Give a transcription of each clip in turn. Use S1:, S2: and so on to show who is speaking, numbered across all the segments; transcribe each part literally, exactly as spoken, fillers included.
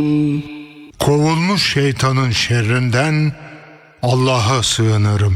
S1: Kovulmuş şeytanın şerrinden Allah'a sığınırım.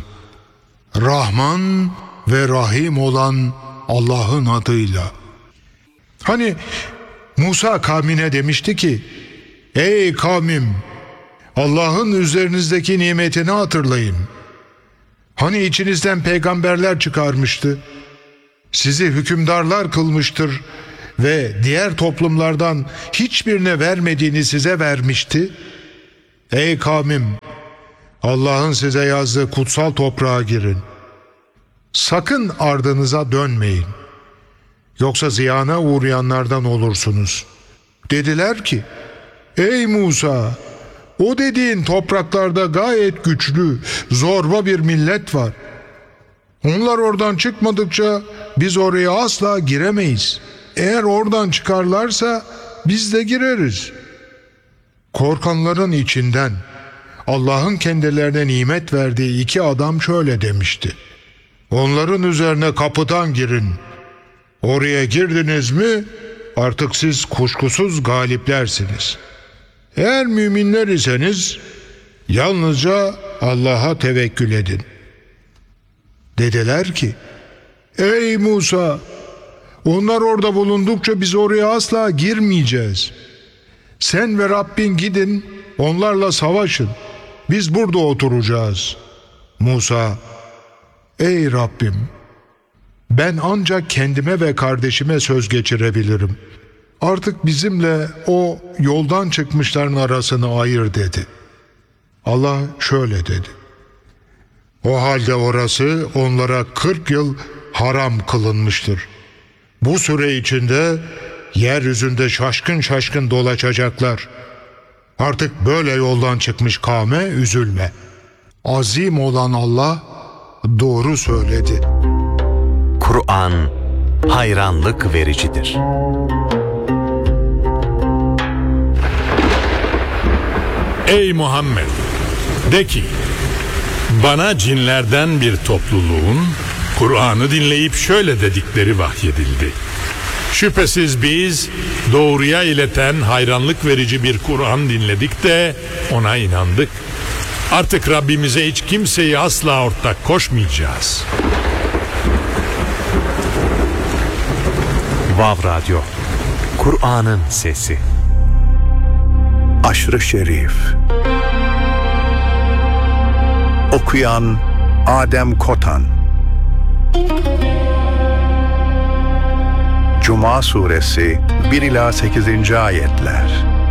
S1: Rahman ve Rahim olan Allah'ın adıyla. Hani Musa kavmine demişti ki, ey kavmim, Allah'ın üzerinizdeki nimetini hatırlayın. Hani içinizden peygamberler çıkarmıştı, sizi hükümdarlar kılmıştır ve diğer toplumlardan hiçbirine vermediğini size vermişti. Ey kavmim, Allah'ın size yazdığı kutsal toprağa girin. Sakın ardınıza dönmeyin. Yoksa ziyana uğrayanlardan olursunuz. Dediler ki, ey Musa, o dediğin topraklarda gayet güçlü, zorba bir millet var. Onlar oradan çıkmadıkça biz oraya asla giremeyiz. Eğer oradan çıkarlarsa biz de gireriz. Korkanların içinden Allah'ın kendilerine nimet verdiği iki adam şöyle demişti. Onların üzerine kapıdan girin. Oraya girdiniz mi artık siz kuşkusuz galiplersiniz. Eğer müminler iseniz yalnızca Allah'a tevekkül edin. Dediler ki, ey Musa, onlar orada bulundukça biz oraya asla girmeyeceğiz. Sen ve Rabbin gidin, onlarla savaşın. Biz burada oturacağız. Musa, ey Rabbim, ben ancak kendime ve kardeşime söz geçirebilirim. Artık bizimle o yoldan çıkmışların arasını ayır dedi. Allah şöyle dedi. O halde orası onlara kırk yıl haram kılınmıştır. Bu süre içinde yeryüzünde şaşkın şaşkın dolaşacaklar. Artık böyle yoldan çıkmış kavme üzülme. Azim olan Allah doğru söyledi.
S2: Kur'an hayranlık vericidir.
S3: Ey Muhammed! De ki, bana cinlerden bir topluluğun Kur'an'ı dinleyip şöyle dedikleri vahyedildi. Şüphesiz biz doğruya ileten hayranlık verici bir Kur'an dinledik de ona inandık. Artık Rabbimize hiç kimseyi asla ortak koşmayacağız.
S2: Vav Radyo, Kur'an'ın sesi.
S4: Aşr-ı Şerif. Okuyan Adem Kotan. Cuma Suresi bir ila sekizinci ayetler.